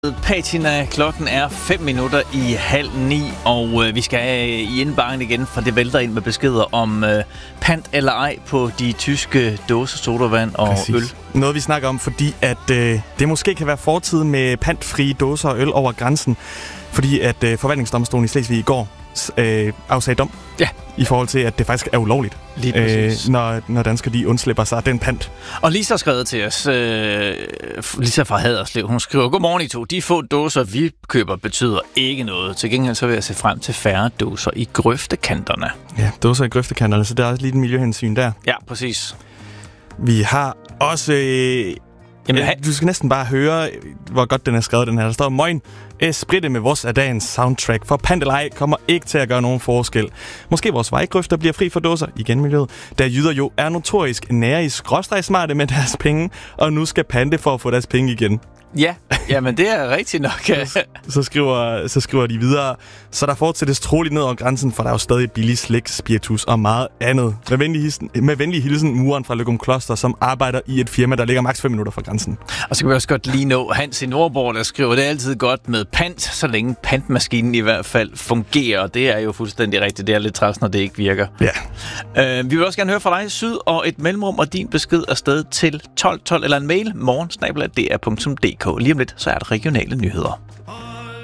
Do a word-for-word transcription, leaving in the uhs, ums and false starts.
Patina, klokken er fem minutter i halv ni, og øh, vi skal i indbakken igen, for det vælter ind med beskeder om øh, pant eller ej på de tyske dåser sodavand og Præcis. øl. Noget vi snakker om, fordi at øh, det måske kan være fortid med pantfrie dåser og øl over grænsen, fordi at øh, forvaltningsdomstolen i Slesvig i går øh, afsagde dom ja. i forhold til, at det faktisk er ulovligt, øh, når, når danskere de undslipper sig den pant. Og Lisa har skrevet til os, øh, Lisa fra Haderslev, hun skriver: Godmorgen I to, de få dåser vi køber betyder ikke noget. Til gengæld så vil jeg se frem til færre dåser i grøftekanterne. Ja, dåser i grøftekanterne, så der er også lige et miljøhensyn der. Ja, præcis. Vi har også... Øh, Jamen, ja, du skal næsten bare høre, hvor godt den er skrevet, den her. Der står: Moin, spritte med vores af dagens soundtrack. For pant eller ej kommer ikke til at gøre nogen forskel. Måske vores vejgrøfter bliver fri for dåser, igen miljøet, da jyder jo er notorisk nære i skråstreg smarte med deres penge, og nu skal pante for at få deres penge igen. Ja, jamen det er rigtigt nok. så, så, skriver, så skriver de videre: så der fortsættes troligt ned over grænsen, for der er jo stadig billig slik, spiritus og meget andet. Med venlig, hilsen, med venlig hilsen muren fra Løgum Kloster, som arbejder i et firma, der ligger maks fem minutter fra grænsen. Og så kan vi også godt lige nå Hans i Nordborg, der skriver: det er altid godt med pant, så længe pantmaskinen i hvert fald fungerer. Og det er jo fuldstændig rigtigt. Det er lidt træls, når det ikke virker. Ja. Øh, vi vil også gerne høre fra dig, Syd, og et mellemrum og din besked afsted til tolv tolv eller en mail morgen snabel-a d r punktum d k. Lige om lidt, så er der regionale nyheder.